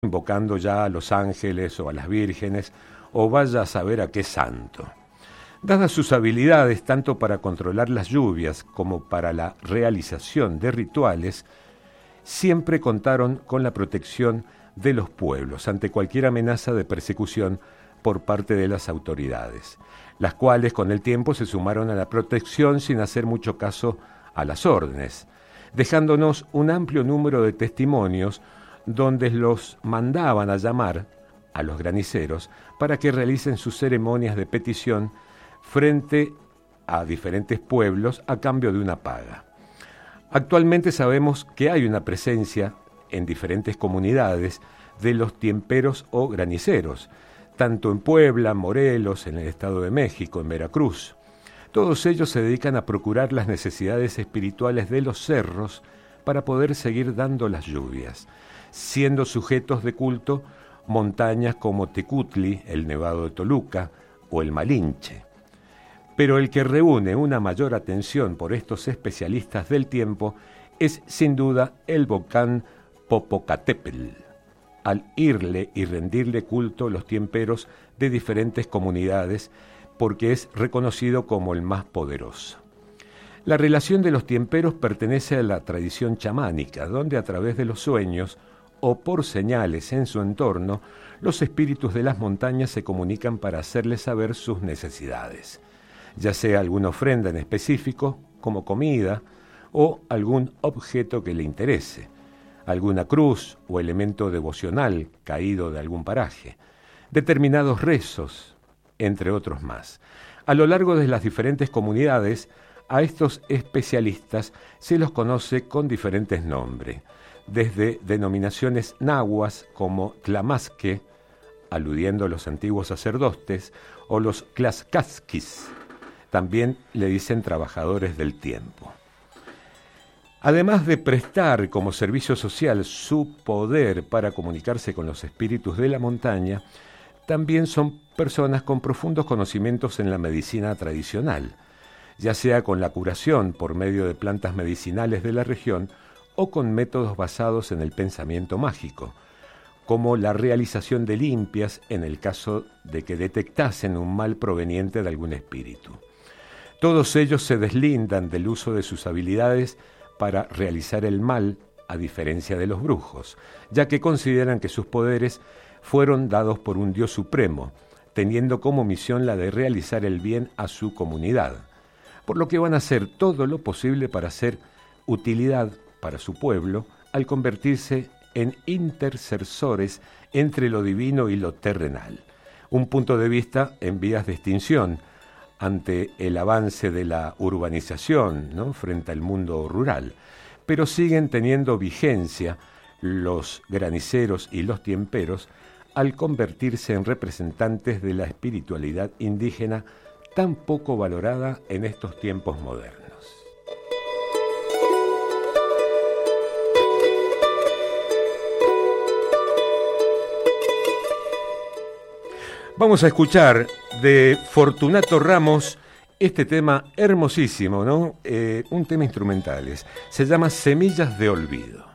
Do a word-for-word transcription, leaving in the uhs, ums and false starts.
invocando ya a los ángeles o a las vírgenes, o vaya a saber a qué santo. Dadas sus habilidades tanto para controlar las lluvias como para la realización de rituales, siempre contaron con la protección de los pueblos ante cualquier amenaza de persecución por parte de las autoridades, las cuales con el tiempo se sumaron a la protección sin hacer mucho caso a las órdenes, dejándonos un amplio número de testimonios donde los mandaban a llamar a los graniceros para que realicen sus ceremonias de petición frente a diferentes pueblos a cambio de una paga. Actualmente sabemos que hay una presencia en diferentes comunidades de los tiemperos o graniceros, tanto en Puebla, Morelos, en el Estado de México, en Veracruz. Todos ellos se dedican a procurar las necesidades espirituales de los cerros para poder seguir dando las lluvias, siendo sujetos de culto montañas como Tecutli, el Nevado de Toluca o el Malinche. Pero el que reúne una mayor atención por estos especialistas del tiempo es sin duda el volcán Popocatépetl. Al irle y rendirle culto los tiemperos de diferentes comunidades, porque es reconocido como el más poderoso. La relación de los tiemperos pertenece a la tradición chamánica, donde a través de los sueños o por señales en su entorno, los espíritus de las montañas se comunican para hacerles saber sus necesidades, ya sea alguna ofrenda en específico, como comida, o algún objeto que le interese, alguna cruz o elemento devocional caído de algún paraje, determinados rezos, entre otros más. A lo largo de las diferentes comunidades, a estos especialistas se los conoce con diferentes nombres, desde denominaciones nahuas como tlamasque, aludiendo a los antiguos sacerdotes, o los tlaxcasquis, también le dicen trabajadores del tiempo. Además de prestar como servicio social su poder para comunicarse con los espíritus de la montaña, también son personas con profundos conocimientos en la medicina tradicional, ya sea con la curación por medio de plantas medicinales de la región o con métodos basados en el pensamiento mágico, como la realización de limpias en el caso de que detectasen un mal proveniente de algún espíritu. Todos ellos se deslindan del uso de sus habilidades para realizar el mal, a diferencia de los brujos, ya que consideran que sus poderes fueron dados por un Dios supremo, teniendo como misión la de realizar el bien a su comunidad, por lo que van a hacer todo lo posible para hacer utilidad para su pueblo al convertirse en intercesores entre lo divino y lo terrenal, un punto de vista en vías de extinción ante el avance de la urbanización, ¿no?, frente al mundo rural, pero siguen teniendo vigencia los graniceros y los tiemperos al convertirse en representantes de la espiritualidad indígena tan poco valorada en estos tiempos modernos. Vamos a escuchar de Fortunato Ramos este tema hermosísimo, ¿no? Eh, un tema instrumental. Se llama Semillas de Olvido.